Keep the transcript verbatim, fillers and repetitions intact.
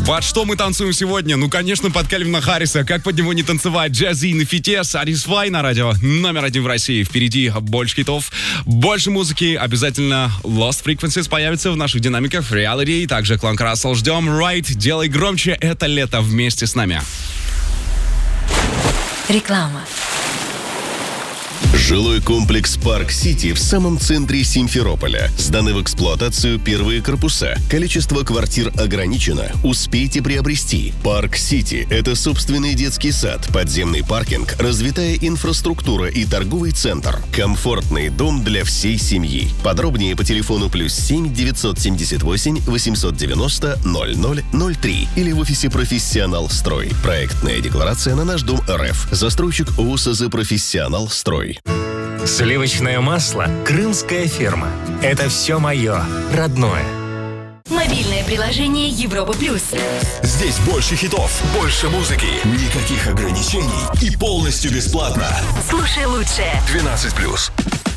Под что мы танцуем сегодня? Ну, конечно, под Кальвина Харриса. Как под него не танцевать? Джаззи на фите, Satisfy на радио номер один в России. Впереди больше хитов, больше музыки. Обязательно Lost Frequencies появится в наших динамиках. Reality, также Клан Крассел. Ждем. Right, делай громче. Это лето вместе с нами. Реклама. Жилой комплекс «Парк-Сити» в самом центре Симферополя. Сданы в эксплуатацию первые корпуса. Количество квартир ограничено. Успейте приобрести. «Парк-Сити» — это собственный детский сад, подземный паркинг, развитая инфраструктура и торговый центр. Комфортный дом для всей семьи. Подробнее по телефону плюс семь девятьсот семьдесят восемь восемьсот девяносто ноль ноль ноль три или в офисе «Профессионал Строй». Проектная декларация на наш дом РФ. Застройщик ООО СЗ «Профессионал Строй». Сливочное масло «Крымская ферма». Это все мое, родное. Мобильное приложение Европа Плюс. Здесь больше хитов, больше музыки, никаких ограничений и полностью бесплатно. Слушай лучшее. двенадцать плюс.